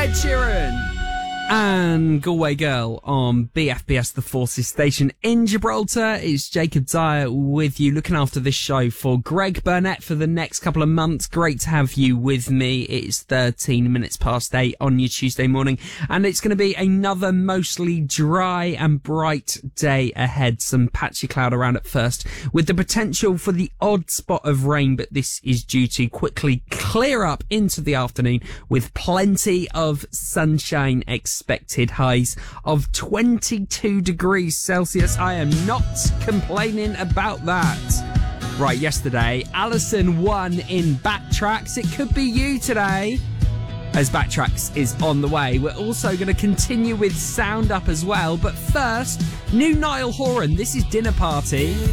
Ed Sheeran and Galway Girl on BFBS The Forces station in Gibraltar. It's Jacob Dyer with you, looking after this show for Greg Burnett for the next couple of months. Great to have you with me. It's 13 minutes past 8 on your Tuesday morning, and it's going to be another mostly dry and bright day ahead. Some patchy cloud around at first, with the potential for the odd spot of rain, but this is due to quickly clear up into the afternoon with plenty of sunshine expected. Highs of 22 degrees Celsius. I am not complaining about that. Right, yesterday, Alison won in Backtracks. It could be you today, as Backtracks is on the way. We're also going to continue with Sound Up as well. But first, new Niall Horan. This is Dinner Party.